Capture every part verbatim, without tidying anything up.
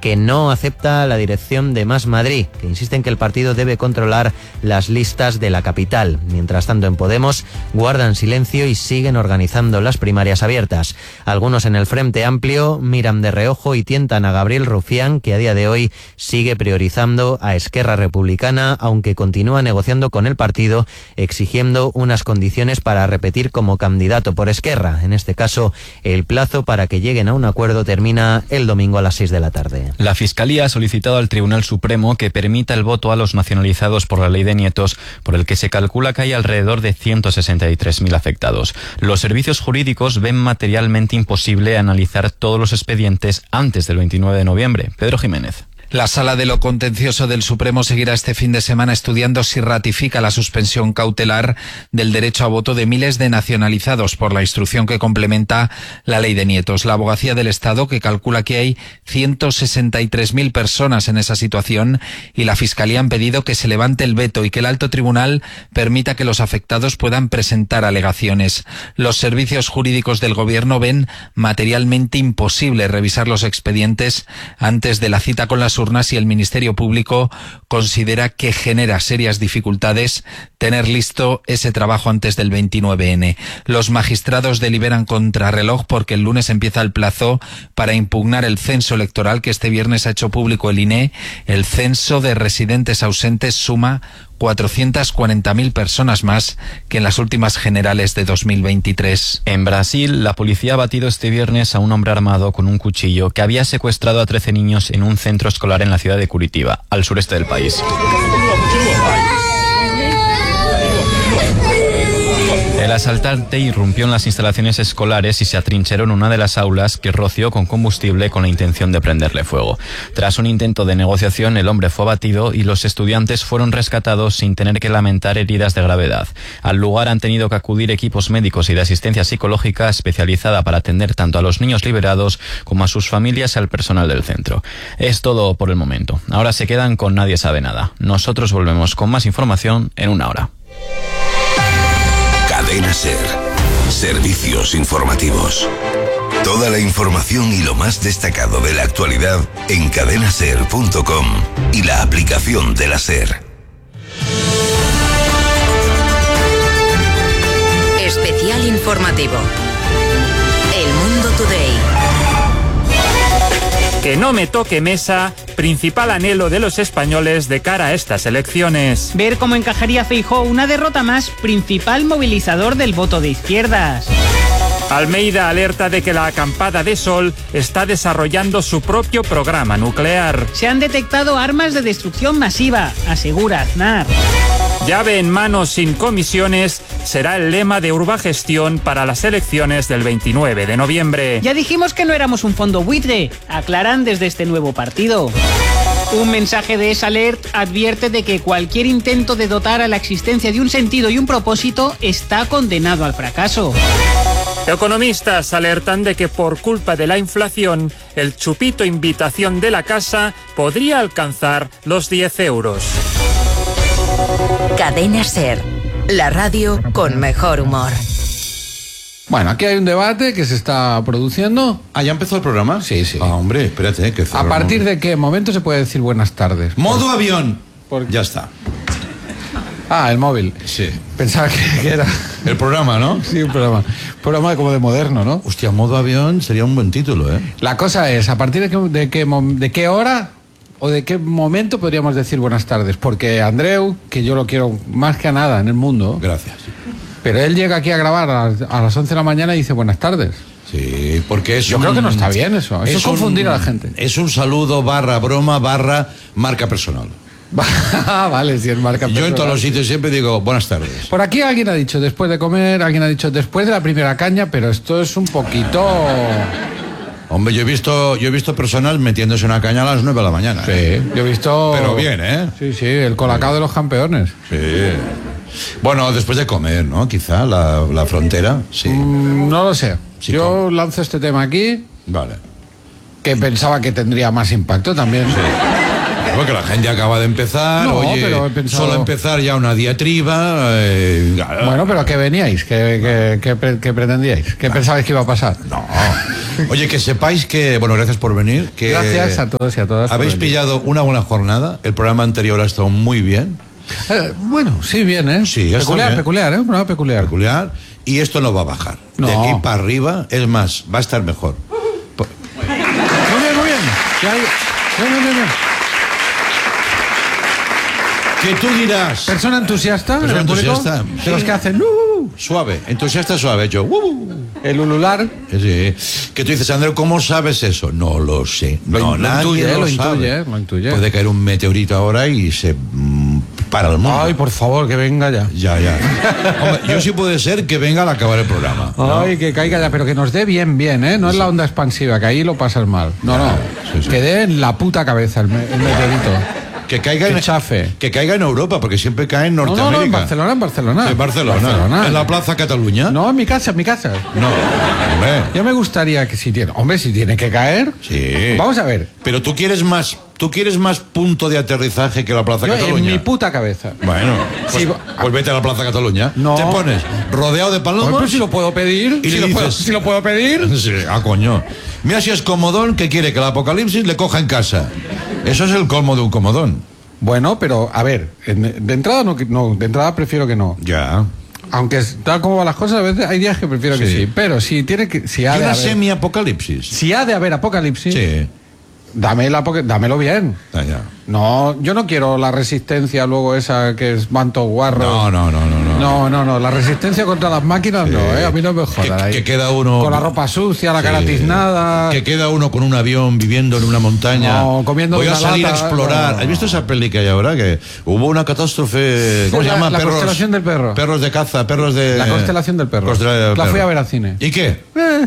que no acepta la dirección de Más Madrid, que insiste en que el partido debe controlar las listas de la capital. Mientras tanto, en Podemos guardan silencio y siguen organizando las primarias abiertas. Algunos en el Frente Amplio miran de reojo y tientan a Gabriel Rufián, que a día de hoy sigue priorizando a Esquerra Republicana, aunque continúa negociando con el partido, exigiendo unas condiciones para repetir como candidato por Esquerra. En este caso, el plazo para que lleguen a un acuerdo termina el domingo a las seis de la tarde. La Fiscalía ha solicitado al Tribunal Supremo que permita el voto a los nacionalizados por la ley de nietos, por el que se calcula que hay alrededor de ciento sesenta y tres mil afectados. Los servicios jurídicos ven materialmente imposible analizar todos los expedientes antes del veintinueve de noviembre. Pedro Jiménez. La Sala de lo Contencioso del Supremo seguirá este fin de semana estudiando si ratifica la suspensión cautelar del derecho a voto de miles de nacionalizados por la instrucción que complementa la ley de nietos. La Abogacía del Estado, que calcula que hay ciento sesenta y tres mil personas en esa situación, y la Fiscalía han pedido que se levante el veto y que el Alto Tribunal permita que los afectados puedan presentar alegaciones. Los servicios jurídicos del Gobierno ven materialmente imposible revisar los expedientes antes de la cita con las urnas y el Ministerio Público considera que genera serias dificultades tener listo ese trabajo antes del veintinueve ene. Los magistrados deliberan contrarreloj porque el lunes empieza el plazo para impugnar el censo electoral que este viernes ha hecho público el I N E. El censo de residentes ausentes suma cuatrocientas cuarenta mil personas más que en las últimas generales de dos mil veintitrés. En Brasil, la policía ha batido este viernes a un hombre armado con un cuchillo que había secuestrado a trece niños en un centro escolar en la ciudad de Curitiba, al sureste del país. El asaltante irrumpió en las instalaciones escolares y se atrincheró en una de las aulas, que roció con combustible con la intención de prenderle fuego. Tras un intento de negociación, el hombre fue abatido y los estudiantes fueron rescatados sin tener que lamentar heridas de gravedad. Al lugar han tenido que acudir equipos médicos y de asistencia psicológica especializada para atender tanto a los niños liberados como a sus familias y al personal del centro. Es todo por el momento. Ahora se quedan con Nadie Sabe Nada. Nosotros volvemos con más información en una hora. Cadena SER. Servicios informativos. Toda la información y lo más destacado de la actualidad en cadena ser punto com y la aplicación de la SER. Especial informativo. El Mundo Today. Que no me toque mesa, principal anhelo de los españoles de cara a estas elecciones. Ver cómo encajaría Feijóo una derrota más, principal movilizador del voto de izquierdas. Almeida alerta de que la acampada de Sol está desarrollando su propio programa nuclear. Se han detectado armas de destrucción masiva, asegura Aznar. Llave en mano sin comisiones será el lema de Urbagestión para las elecciones del veintinueve de noviembre. Ya dijimos que no éramos un fondo buitre, aclaran desde este nuevo partido. Un mensaje de EsAlert advierte de que cualquier intento de dotar a la existencia de un sentido y un propósito está condenado al fracaso. Economistas alertan de que por culpa de la inflación, el chupito invitación de la casa podría alcanzar los diez euros. Cadena SER, la radio con mejor humor. Bueno, aquí hay un debate que se está produciendo. ¿Ah, ya empezó el programa? Sí, sí. Ah, hombre, espérate. Que ¿A partir de qué momento se puede decir buenas tardes? Modo Por... avión. Por... Ya está. Ah, el móvil. Sí. Pensaba que, que era... El programa, ¿no? Sí, un programa. Un programa como de moderno, ¿no? Hostia, modo avión sería un buen título, ¿eh? La cosa es, ¿a partir de qué, de qué, de qué hora o de qué momento podríamos decir buenas tardes? Porque Andreu, que yo lo quiero más que a nada en el mundo... Gracias. Pero él llega aquí a grabar a las, a las once de la mañana y dice buenas tardes. Sí, porque es Yo un, creo que no está bien eso. Eso es confundir un, a la gente. Es un saludo barra broma barra marca personal. Vale, si es marca personal. Yo en todos los sitios siempre digo buenas tardes. Por aquí alguien ha dicho después de comer, alguien ha dicho después de la primera caña, pero esto es un poquito... Hombre, yo he visto yo he visto personal metiéndose una caña a las nueve de la mañana. Sí, ¿eh? yo he visto... Pero bien, ¿eh? Sí, sí, el colacao sí. de los campeones. Sí. Bueno, después de comer, ¿no? Quizá la, la frontera, sí. Mm, no lo sé. Sí, yo ¿cómo? lanzo este tema aquí. Vale. Que pensaba que tendría más impacto también. Sí. Porque la gente acaba de empezar, No, oye, pero he pensado- solo empezar ya una diatriba. eh, Bueno, pero ¿qué veníais? ¿Qué, qué, qué pre- qué pretendíais? ¿Qué pensabais que iba a pasar? No. Oye, que sepáis que, bueno, gracias por venir. Que Gracias a todos y a todas. por Habéis venir. pillado una buena jornada. El programa anterior ha estado muy bien. Eh, bueno, sí, bien, ¿eh? Sí, ya está peculiar, bien. peculiar, ¿eh? Un programa peculiar. Peculiar. Y esto no va a bajar. No. De aquí para arriba, es más, va a estar mejor. Muy bien, muy bien. Ya hay- Bien, bien, bien, bien. Que tú dirás. Persona entusiasta. Persona en el público, entusiasta, De sí. los que hacen. "Uh", Suave, entusiasta suave. Yo, uh, el ulular. sí. Que tú dices, Andreu, ¿cómo sabes eso? No lo sé. Lo No, in- lo nadie intuye, lo, lo sabe. intuye, lo intuye. Puede caer un meteorito ahora y se mm, para el mundo. Ay, por favor, que venga ya. Ya, ya. Hombre, yo sí puede ser que venga al acabar el programa. ¿no? Ay, que caiga ya, pero que nos dé bien, bien, ¿eh? No es la onda expansiva, que ahí lo pasas mal. No, no. sí, sí. Que dé en la puta cabeza el, me- el meteorito. Que caiga, Que en, chafe. que caiga en Europa, porque siempre cae en No, Norteamérica. no, no, en Barcelona, en Barcelona. En Barcelona. Barcelona. En la Plaza Cataluña. No, en mi casa, en mi casa. No, hombre. Ya me gustaría que si tiene, hombre, si tiene que caer. Sí. Vamos a ver. Pero tú quieres más, tú quieres más punto de aterrizaje que la Plaza Yo, en Cataluña. mi puta cabeza. Bueno, pues, Sí, va- pues vete a la Plaza Cataluña. No. Te pones rodeado de palomos. Hombre, pues si lo puedo pedir. Y si, le lo puedo, dices- si lo puedo pedir. Sí, ah, coño. Mira si es comodón que quiere que el apocalipsis le coja en casa. Eso es el colmo de un comodón. Bueno, pero a ver, en- de entrada no, no, de entrada prefiero que no. Ya. Aunque es- tal como van las cosas, a veces hay días que prefiero que Sí. sí. Pero si tiene que, si Y ha de una haber, semi-apocalipsis. si ha de haber apocalipsis, Sí. dame la apoca- dámelo bien. Ah, ya. No, yo no quiero la resistencia luego esa que es manto guarro. No, no, no, no, no. No, no, no, la resistencia contra las máquinas no, ¿eh? A mí no me jodan. Que- ahí. que queda uno- Con la ropa sucia, la Sí. cara tiznada. Que queda uno con un avión viviendo en una montaña. No, comiendo Voy a una salir lata, a explorar. no. ¿Has visto esa peli que hay ahora? Que hubo una catástrofe. ¿Cómo se La- llama? la perros, constelación del perro. Perros de caza, perros de. La constelación del perro. Constelación del La perro. fui a ver al cine. ¿Y qué? Eh.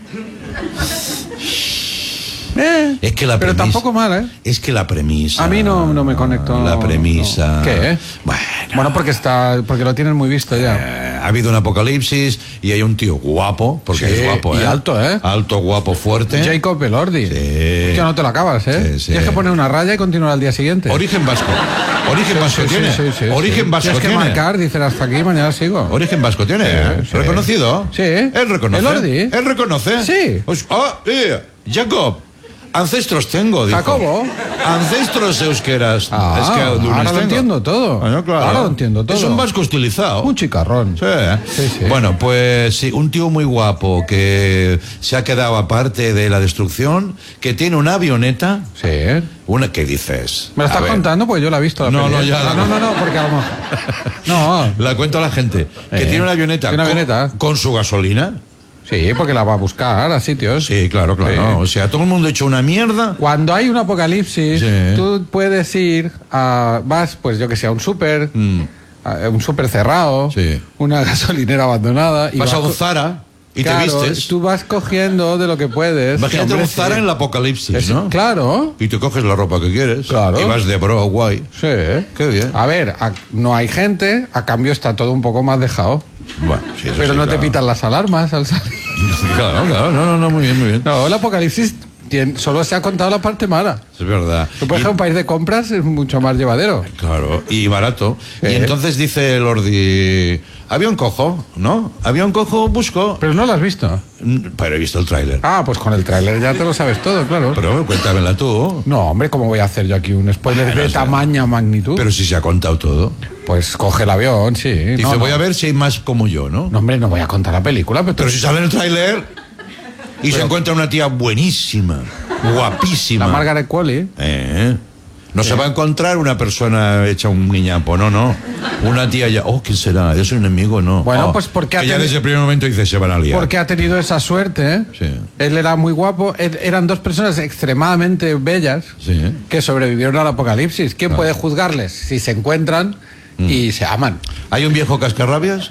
Eh. Es que la Pero premisa. tampoco mal, ¿eh? Es que la premisa. A mí no, no me conecto. La no, premisa. no. ¿Qué? Bueno. Bueno, porque está, porque lo tienen muy visto ya. Eh, ha habido un apocalipsis y hay un tío guapo, porque Sí, es guapo, y ¿eh? alto, ¿eh? Alto, guapo, fuerte. Jacob Elordi. Sí. Que no te lo acabas, ¿eh? Sí, sí. Tienes que poner una raya y continuar al día siguiente. Origen vasco. Origen vasco Sí, sí, tiene. sí, sí, Origen sí. vasco Tienes que tiene. marcar, dicen hasta aquí, mañana sigo. Origen vasco tiene. ¿eh? Sí, sí. ¿Reconocido? Sí. Él reconoce. Elordi. Él reconoce. Sí. Pues, ah, eh, Jacob. Ancestros tengo, dijo. Jacobo. Ancestros euskeras. Ah, euskaldunes ahora lo tengo. entiendo todo. Bueno, claro. Ahora lo entiendo todo. Es un vasco estilizado. Un chicarrón. Sí, ¿eh? Sí, sí. Bueno, pues sí, un tío muy guapo que se ha quedado aparte de la destrucción, que tiene una avioneta. Sí. Una, ¿qué dices? ¿Me lo A estás ver, contando? Pues yo la he visto. La No, peli, no, ¿eh? ya la- No, no, no, porque a lo mejor. No. La cuento a la gente. Que Eh, tiene una avioneta, tiene una con- avioneta. Con, su gasolina. Sí, porque la va a buscar a sitios. Sí, claro, claro. Sí. O sea, todo el mundo ha hecho una mierda. Cuando hay un apocalipsis, Sí. tú puedes ir a. Vas, pues yo que sé, a un súper. Mm. a un súper cerrado. Sí. Una gasolinera abandonada. Y Vas a co- un Zara y Claro, te vistes. Tú vas cogiendo de lo que puedes. Imagínate Hombre, un Zara sí. en el apocalipsis, Es- ¿no? Claro. Y te coges la ropa que quieres. Claro. Y vas de bro, guay. Sí. Qué bien. A ver, a- no hay gente, a cambio está todo un poco más dejado. Bueno, sí, eso Pero sí, no te claro. pitan las alarmas al salir. Claro, claro. No, no, no, muy bien, muy bien. No, el apocalipsis tiene- solo se ha contado la parte mala. Es verdad. Tú, por Y- ejemplo, un país de compras es mucho más llevadero. Claro, y barato. Sí. Y entonces dice Lordi, avión cojo, ¿no? Avión cojo, busco. Pero no lo has visto. Mm, Pero he visto el tráiler. Ah, pues con el tráiler ya te lo sabes todo, claro. Pero cuéntamela tú. No, hombre, ¿cómo voy a hacer yo aquí un spoiler Bueno, de o sea, tamaña magnitud? Pero si se ha contado todo. Pues coge el avión, sí. Dice, no, voy no. a ver si hay más como yo, ¿no? No, hombre, no voy a contar la película, pero, Pero si sale en el tráiler y se encuentra una tía buenísima, guapísima. la Margaret Qualley. Eh, No se va a encontrar una persona hecha un niñapo, no, no. Una tía ya, oh, ¿quién será? ¿Es un enemigo? No. Bueno, Oh, pues porque ha que ya teni- desde el primer momento dice, se van a liar. Porque ha tenido esa suerte, ¿eh? Sí. Él era muy guapo, él- eran dos personas extremadamente bellas Sí. que sobrevivieron al apocalipsis. ¿Quién puede juzgarles si se encuentran Mm. y se aman? ¿Hay un viejo cascarrabias?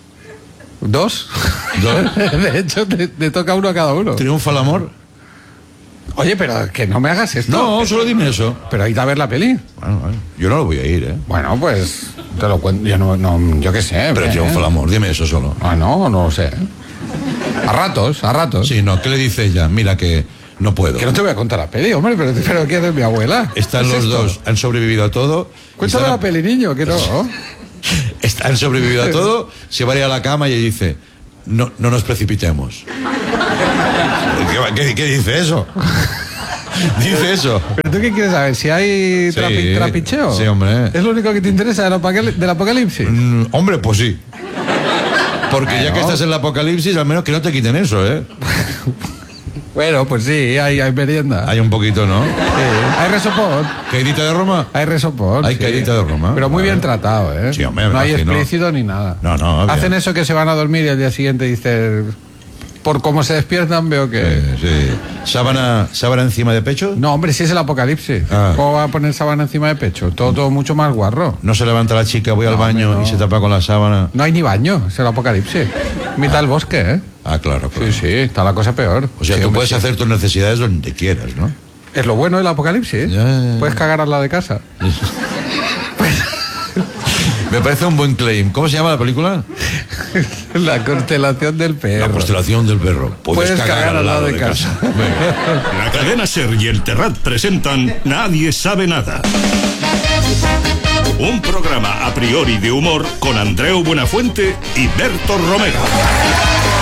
¿Dos? Dos. De hecho, te, te toca uno a cada uno. ¿Triunfa el amor? Oye, pero que no me hagas esto. No, solo dime eso. Pero hay que ver la peli. Bueno, bueno, yo no lo voy a ir, ¿eh? Bueno, pues te lo cuento. Yo no, no yo qué sé. Pero ¿eh? triunfa el amor, dime eso solo. Ah, no, no lo sé. A ratos, a ratos. Sí, no, ¿qué le dice ella? Mira que No puedo. Que no te voy a contar la peli, hombre, pero, pero ¿quién es mi abuela? Están los esto? dos, han sobrevivido a todo. Cuéntame la peli, niño, que no. Han sobrevivido a todo, se va a ir a la cama y dice, no, no nos precipitemos. ¿Qué, qué, qué dice eso? Dice eso. ¿Pero tú qué quieres saber? ¿Si hay sí, trapi, trapicheo? Sí, hombre. ¿Es lo único que te interesa del, apocalip del apocalipsis? Mm, hombre, pues sí. Porque bueno, ya que estás en el apocalipsis, al menos que no te quiten eso, ¿eh? Bueno, pues sí, hay, hay merienda. Hay un poquito, ¿no? Sí. Hay resopón. ¿Caidita de Roma? Hay resopón. Hay sí. caidita de Roma. Pero muy bien tratado, ¿eh? Sí, hombre, no hay imagino. explícito ni nada. No, no. Hacen bien. eso que se van a dormir y al día siguiente dicen... Por cómo se despiertan veo que... Sí, sí. ¿Sábana, ¿Sábana encima de pecho? No, hombre, si es el apocalipsis. Ah. ¿Cómo va a poner sábana encima de pecho? Todo, todo mucho más guarro. No se levanta la chica, voy no, al baño hombre, no. y se tapa con la sábana. No hay ni baño, es el apocalipsis. Mitad del bosque, ¿eh? Ah, claro, claro. Sí, sí, está la cosa peor. O sea, sí, tú hombre, puedes sí. hacer tus necesidades donde quieras, ¿no? Es lo bueno del apocalipsis. Ya, ya, ya. Puedes cagar al lado de casa. Me parece un buen claim. ¿Cómo se llama la película? La constelación del perro. La constelación del perro. Puedes, Puedes cagar, cagar al lado, lado de, de casa. casa. La cadena SER y el Terrat presentan Nadie sabe nada. Un programa a priori de humor con Andreu Buenafuente y Berto Romero.